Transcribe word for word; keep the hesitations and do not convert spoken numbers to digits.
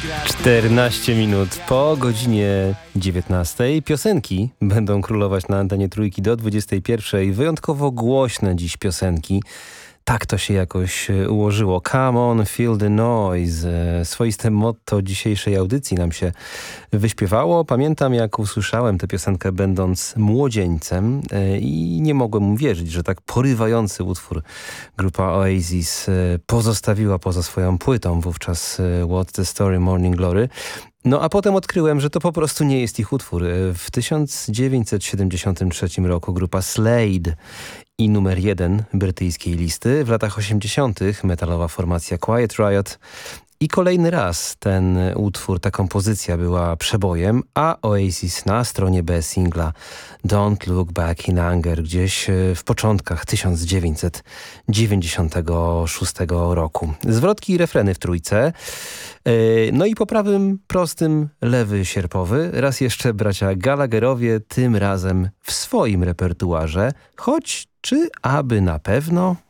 czternaście minut po godzinie dziewiętnastej. Piosenki będą królować na antenie Trójki do dwudziestej pierwszej. Wyjątkowo głośne dziś piosenki. Tak to się jakoś ułożyło. Come on, feel the noise. Swoiste motto dzisiejszej audycji nam się wyśpiewało. Pamiętam, jak usłyszałem tę piosenkę będąc młodzieńcem i nie mogłem uwierzyć, że tak porywający utwór grupa Oasis pozostawiła poza swoją płytą wówczas What's the Story, Morning Glory. No a potem odkryłem, że to po prostu nie jest ich utwór. W tysiąc dziewięćset siedemdziesiątym trzecim roku grupa Slade i numer jeden brytyjskiej listy. W latach osiemdziesiątych metalowa formacja Quiet Riot. I kolejny raz ten utwór, ta kompozycja była przebojem, a Oasis na stronie B singla Don't Look Back in Anger gdzieś w początkach tysiąc dziewięćset dziewięćdziesiątego szóstego roku. Zwrotki i refreny w trójce. No i po prawym prostym lewy sierpowy. Raz jeszcze bracia Gallagherowie, tym razem w swoim repertuarze. Choć czy aby na pewno?